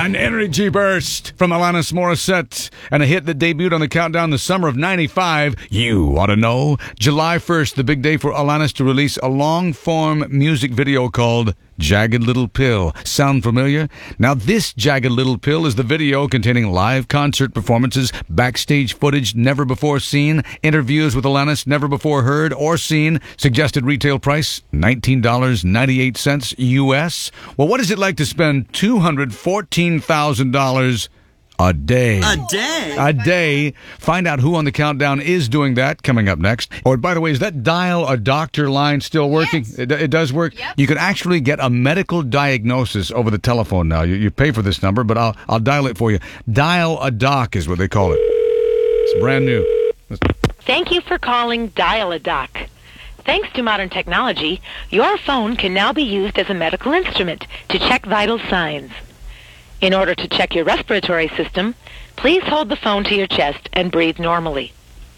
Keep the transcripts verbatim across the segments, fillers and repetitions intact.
An energy burst from Alanis Morissette and a hit that debuted on the countdown the summer of ninety-five. You ought to know. July first, the big day for Alanis to release a long-form music video called Jagged Little Pill. Sound familiar? Now this Jagged Little Pill is the video containing live concert performances, backstage footage never before seen, interviews with Alanis never before heard or seen. Suggested retail price, nineteen dollars and ninety-eight cents U S. Well, what is it like to spend two hundred fourteen thousand dollars a day? A day? A day. Find out who on the countdown is doing that coming up next. Or, by the way, is that dial a doctor line still working? Yes. It, it does work? Yep. You can actually get a medical diagnosis over the telephone now. You, you pay for this number, but I'll, I'll dial it for you. Dial a doc is what they call it. It's brand new. Thank you for calling Dial-A-Doc. Thanks to modern technology, your phone can now be used as a medical instrument to check vital signs. In order to check your respiratory system, please hold the phone to your chest and breathe normally.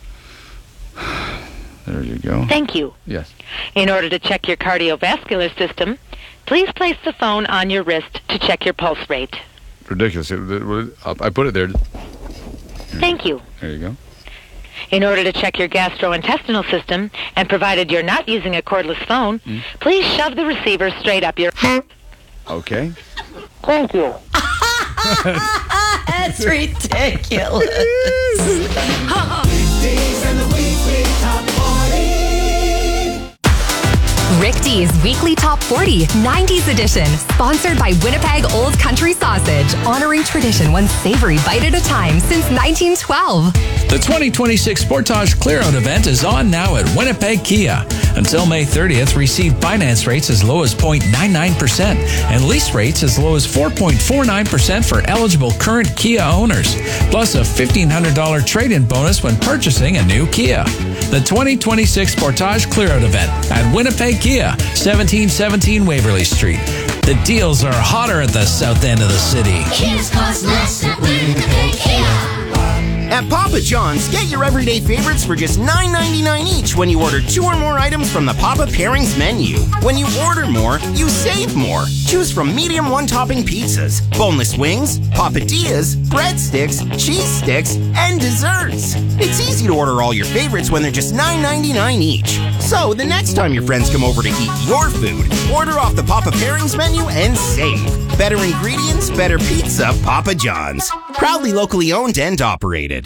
There you go. Thank you. Yes. In order to check your cardiovascular system, please place the phone on your wrist to check your pulse rate. Ridiculous. It, it, I put it there. Thank you. There you go. In order to check your gastrointestinal system, and provided you're not using a cordless phone, mm. please shove the receiver straight up your... Okay. Thank you. That's ridiculous. Rick D's Weekly Top forty, nineties edition, sponsored by Winnipeg Old Country Sausage, honoring tradition one savory bite at a time since nineteen twelve. The twenty twenty-six Sportage Clearout event is on now at Winnipeg Kia. Until May thirtieth, receive finance rates as low as zero point nine nine percent and lease rates as low as four point four nine percent for eligible current Kia owners, plus a fifteen hundred dollars trade-in bonus when purchasing a new Kia. The twenty twenty-six Sportage Clearout event at Winnipeg Kia, seventeen seventeen Waverly Street. The deals are hotter at the south end of the city. Kia's cost less at Winnipeg Kia. At Papa John's, get your everyday favorites for just nine ninety-nine each when you order two or more items from the Papa Pairings menu. When you order more, you save more. Choose from medium one-topping pizzas, boneless wings, papadillas, breadsticks, cheese sticks, and desserts. It's easy to order all your favorites when they're just nine ninety-nine each. So the next time your friends come over to eat your food, order off the Papa Pairings menu and save. Better ingredients, better pizza, Papa John's. Proudly locally owned and operated.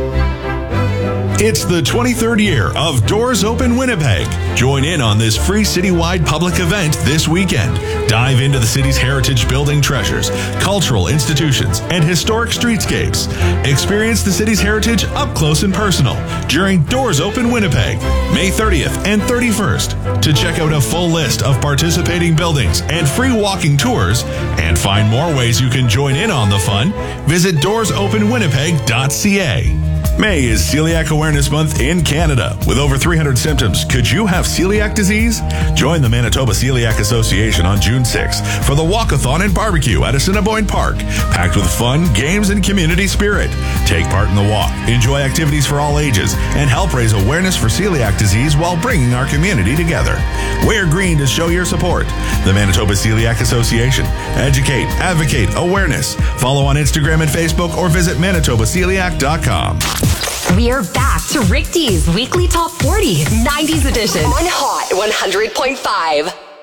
It's the twenty-third year of Doors Open Winnipeg. Join in on this free citywide public event this weekend. Dive into the city's heritage building treasures, cultural institutions, and historic streetscapes. Experience the city's heritage up close and personal during Doors Open Winnipeg, May thirtieth and thirty-first. To check out a full list of participating buildings and free walking tours, and find more ways you can join in on the fun, visit doors open winnipeg dot c a. May is Celiac Awareness Month in Canada. With over three hundred symptoms, could you have celiac disease? Join the Manitoba Celiac Association on June sixth for the Walkathon and Barbecue at Assiniboine Park, packed with fun, games, and community spirit. Take part in the walk, enjoy activities for all ages, and help raise awareness for celiac disease while bringing our community together. Wear green to show your support. The Manitoba Celiac Association. Educate, advocate, awareness. Follow on Instagram and Facebook or visit manitoba celiac dot com. We're back to Rick D's Weekly Top forty, nineties edition on Hot one hundred point five.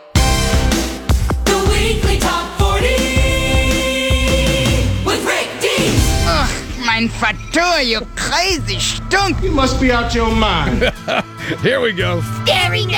The Weekly Top forty with Rick D. Ugh, mein Fatur, you crazy stunk. You must be out your mind. Here we go. Scary